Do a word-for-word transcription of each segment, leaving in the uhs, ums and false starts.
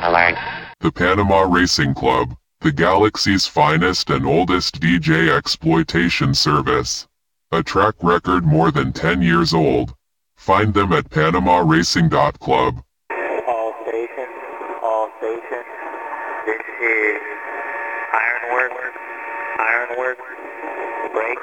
Alert. The Panama Racing Club, the galaxy's finest and oldest D J exploitation service. A track record more than ten years old. Find them at panama racing dot club. All stations, all stations. This is Ironwork, Ironwork, break,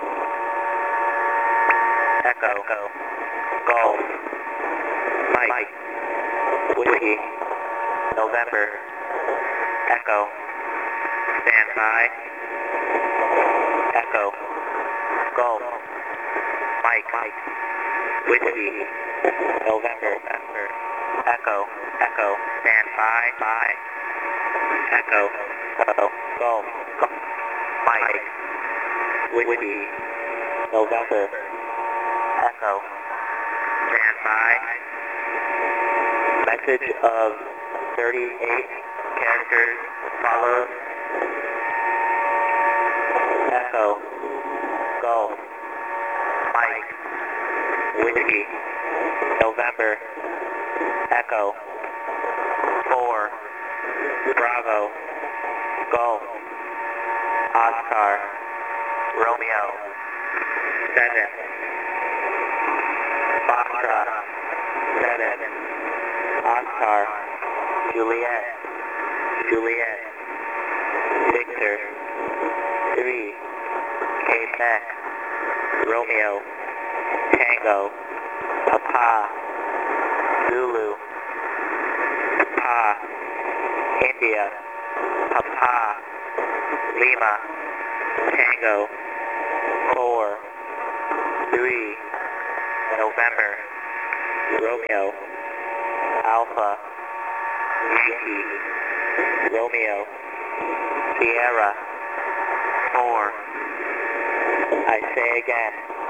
Echo, Golf, Mike, Whiskey, November, Echo, stand by, Echo, Golf, Mike, Whiskey, November, Echo, Echo, stand by, by, Echo, Echo, Golf, Mike, Whiskey, November, Echo, stand by. Message of thirty-eight characters follows. Echo, Golf, Mike, Whiskey, November, Echo, four, Bravo, Golf, Oscar, Romeo, seven, Foxtrot, seven, Oscar, Juliet, Juliet, Victor, three, Quebec, Romeo, Tango, Papa, Zulu, Papa, India, Papa, Lima, Tango, four, three, November, Romeo, Alpha, Yankee, Romeo, Sierra, four. I say again,